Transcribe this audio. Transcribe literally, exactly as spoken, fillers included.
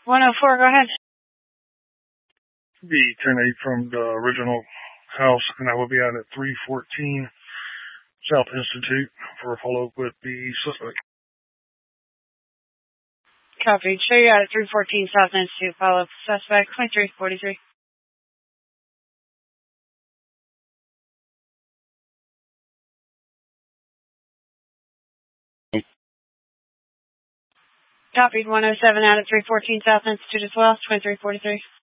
one oh four, go ahead. The ten eight from the original house, and I will be out at three fourteen South Institute for a follow-up with the suspect. Copy. Show you out at three fourteen South Institute. Follow-up suspect, twenty-three forty-three. Copied. one oh seven out at three fourteen South Institute as well, twenty-three forty-three.